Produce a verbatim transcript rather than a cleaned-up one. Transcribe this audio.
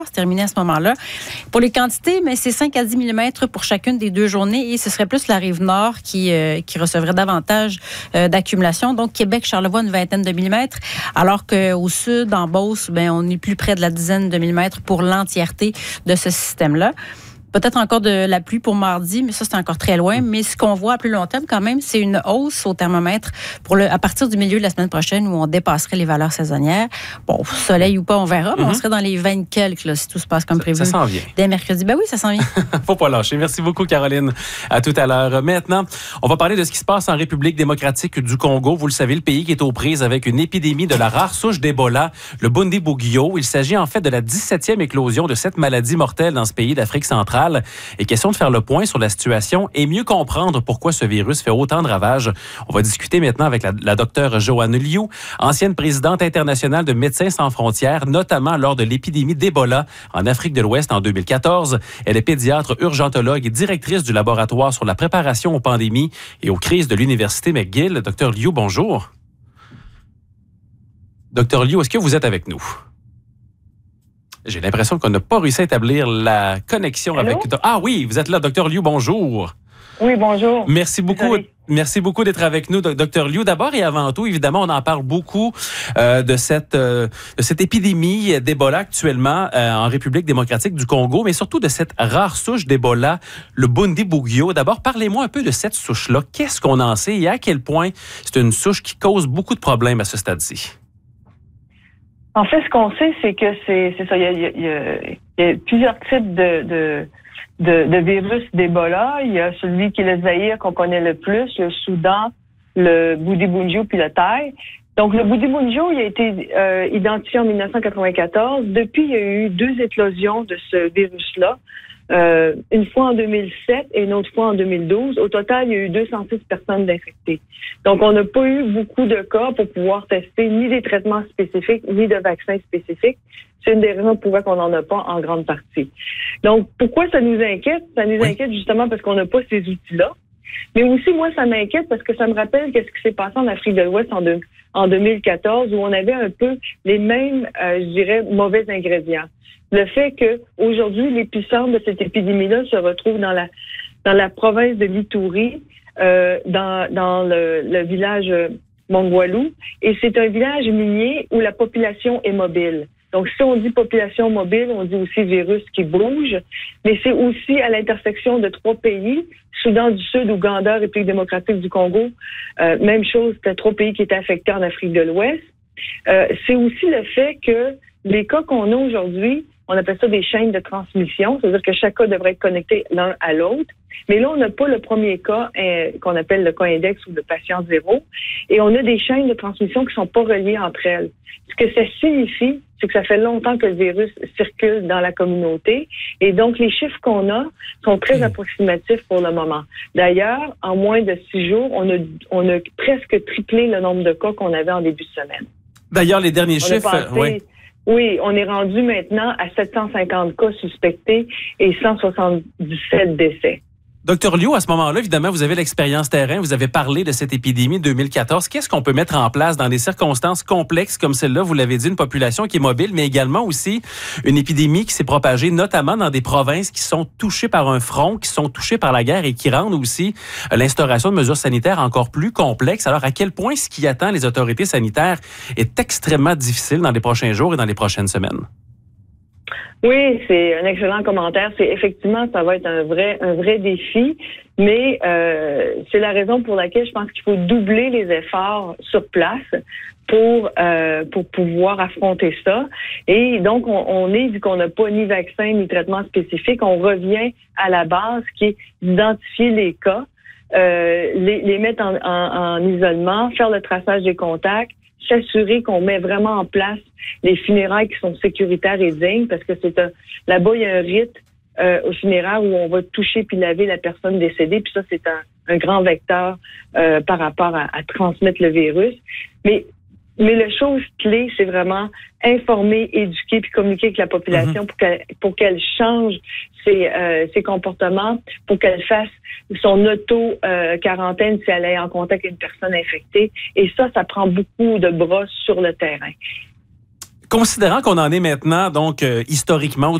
C'est terminé à ce moment-là. Pour les quantités, mais c'est cinq à dix millimètres pour chacune des deux journées et ce serait plus la Rive-Nord qui, euh, qui recevrait davantage euh, d'accumulation. Donc, Québec, Charlevoix, une vingtaine de millimètres, alors qu'au sud, en Beauce, ben, on est plus près de la dizaine de millimètres pour l'entièreté de ce système-là. Peut-être encore de la pluie pour mardi, mais ça, c'est encore très loin. Mais ce qu'on voit à plus long terme, quand même, c'est une hausse au thermomètre pour le, à partir du milieu de la semaine prochaine où on dépasserait les valeurs saisonnières. Bon, soleil ou pas, on verra, mais mm-hmm. on serait dans les vingt quelques, là, si tout se passe comme ça, prévu. Ça s'en vient. Dès mercredi. Ben oui, ça s'en vient. Faut pas lâcher. Merci beaucoup, Caroline. À tout à l'heure. Maintenant, on va parler de ce qui se passe en République démocratique du Congo. Vous le savez, le pays qui est aux prises avec une épidémie de la rare souche d'Ebola, le Bundibugyo. Il s'agit en fait de la dix-septième éclosion de cette maladie mortelle dans ce pays d'Afrique centrale. Et question de faire le point sur la situation et mieux comprendre pourquoi ce virus fait autant de ravages. On va discuter maintenant avec la, la docteure Joanne Liu, ancienne présidente internationale de Médecins sans frontières, notamment lors de l'épidémie d'Ebola en Afrique de l'Ouest en deux mille quatorze. Elle est pédiatre, urgentologue et directrice du laboratoire sur la préparation aux pandémies et aux crises de l'Université McGill. Docteur Liu, bonjour. Docteur Liu, est-ce que vous êtes avec nous? J'ai l'impression qu'on n'a pas réussi à établir la connexion Allô? avec... Ah oui, vous êtes là, docteur Liu, bonjour. Oui, bonjour. Merci beaucoup. Désolée. Merci beaucoup d'être avec nous, docteur Liu. D'abord et avant tout, évidemment, on en parle beaucoup euh, de cette euh, de cette épidémie d'Ebola actuellement euh, en République démocratique du Congo, mais surtout de cette rare souche d'Ebola, le Bundibugyo. D'abord, parlez-moi un peu de cette souche-là. Qu'est-ce qu'on en sait et à quel point c'est une souche qui cause beaucoup de problèmes à ce stade-ci? En fait, ce qu'on sait, c'est que c'est, c'est ça. Il y a, il y a, il y a plusieurs types de, de, de, de virus d'Ebola. Il y a celui qui est le Zaïre qu'on connaît le plus, le Soudan, le Bundibugyo puis le Thaï. Donc, le Bundibugyo, il a été euh, identifié en dix-neuf cent quatre-vingt-quatorze. Depuis, il y a eu deux éclosions de ce virus-là. Euh, une fois en deux mille sept et une autre fois en deux mille douze. Au total, il y a eu deux cent six personnes infectées. Donc, on n'a pas eu beaucoup de cas pour pouvoir tester ni des traitements spécifiques, ni de vaccins spécifiques. C'est une des raisons pour lesquelles on n'en a pas en grande partie. Donc, pourquoi ça nous inquiète? Ça nous oui. inquiète justement parce qu'on n'a pas ces outils-là. Mais aussi, moi, ça m'inquiète parce que ça me rappelle qu'est-ce qui s'est passé en Afrique de l'Ouest en, deux, en deux mille quatorze, où on avait un peu les mêmes, euh, je dirais, mauvais ingrédients. Le fait que aujourd'hui, l'épicentre de cette épidémie-là se retrouve dans la dans la province de l'Ituri, euh, dans dans le, le village Mongwalou, et c'est un village minier où la population est mobile. Donc, si on dit population mobile, on dit aussi virus qui bouge, mais c'est aussi à l'intersection de trois pays, Soudan du Sud, Ouganda, République démocratique du Congo. Euh, même chose, c'était trois pays qui étaient affectés en Afrique de l'Ouest. Euh, c'est aussi le fait que les cas qu'on a aujourd'hui, on appelle ça des chaînes de transmission, c'est-à-dire que chaque cas devrait être connecté l'un à l'autre. Mais là, on n'a pas le premier cas euh, qu'on appelle le cas index ou le patient zéro. Et on a des chaînes de transmission qui sont pas reliées entre elles. Ce que ça signifie, c'est que ça fait longtemps que le virus circule dans la communauté. Et donc, les chiffres qu'on a sont très approximatifs pour le moment. D'ailleurs, en moins de six jours, on a, on a presque triplé le nombre de cas qu'on avait en début de semaine. D'ailleurs, les derniers on chiffres... Passé, oui. oui, on est rendu maintenant à sept cent cinquante cas suspectés et cent soixante-dix-sept décès. Docteur Liu, à ce moment-là, évidemment, vous avez l'expérience terrain, vous avez parlé de cette épidémie de deux mille quatorze. Qu'est-ce qu'on peut mettre en place dans des circonstances complexes comme celle-là? Vous l'avez dit, une population qui est mobile, mais également aussi une épidémie qui s'est propagée, notamment dans des provinces qui sont touchées par un front, qui sont touchées par la guerre et qui rendent aussi l'instauration de mesures sanitaires encore plus complexes. Alors, à quel point ce qui attend les autorités sanitaires est extrêmement difficile dans les prochains jours et dans les prochaines semaines? Oui, c'est un excellent commentaire. C'est effectivement, ça va être un vrai, un vrai défi, mais euh, c'est la raison pour laquelle je pense qu'il faut doubler les efforts sur place pour euh, pour pouvoir affronter ça. Et donc, on, on est, vu qu'on n'a pas ni vaccin ni traitement spécifique, on revient à la base qui est d'identifier les cas, euh, les, les mettre en, en, en isolement, faire le traçage des contacts, s'assurer qu'on met vraiment en place les funérailles qui sont sécuritaires et dignes, parce que c'est un là-bas, il y a un rite euh, aux funérailles où on va toucher puis laver la personne décédée, puis ça, c'est un, un grand vecteur euh, par rapport à, à transmettre le virus. Mais Mais la chose clé, c'est vraiment informer, éduquer puis communiquer avec la population mm-hmm. pour qu'elle pour qu'elle change ses, euh, ses comportements, pour qu'elle fasse son auto-quarantaine euh, si elle est en contact avec une personne infectée. Et ça, ça prend beaucoup de bras sur le terrain. Considérant qu'on en est maintenant, donc, euh, historiquement,